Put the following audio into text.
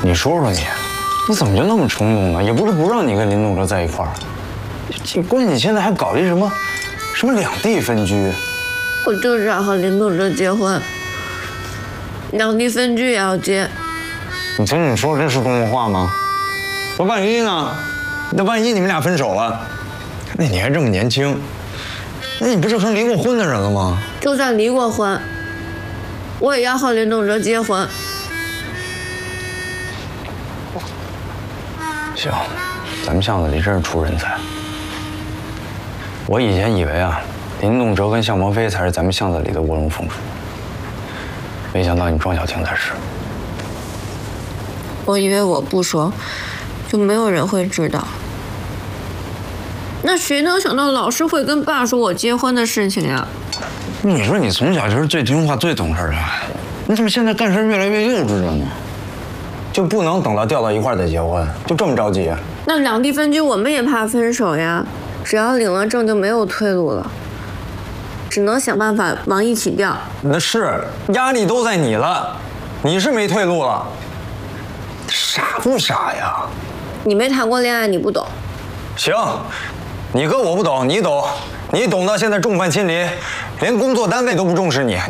你说说你怎么就那么冲动呢？也不是不让你跟林东哲在一块儿，关键你现在还搞一什么两地分居。 我就是要和林东哲结婚，两地分居也要结。 你听你说这是中国话吗？那万一呢？那万一你们俩分手了，那你还这么年轻，那你不就成离过婚的人了吗？ 就算离过婚，我也要和林东哲结婚。 行，咱们巷子里真是出人才。我以前以为啊，林东哲跟向鹏飞才是咱们巷子里的卧龙凤雏，没想到你庄小婷才是。 我以为我不说，就没有人会知道。那谁能想到老师会跟爸说我结婚的事情呀？ 你说你从小就是最听话、最懂事的，你怎么现在干事越来越幼稚了呢？就不能等到调到一块儿再结婚，就这么着急？ 那两地分居我们也怕分手呀，只要领了证就没有退路了，只能想办法往一起调。 那是压力都在你了，你是没退路了。傻不傻呀？ 你没谈过恋爱，你不懂。 行，你哥我不懂，你懂。你懂到现在众叛亲离，连工作单位都不重视你，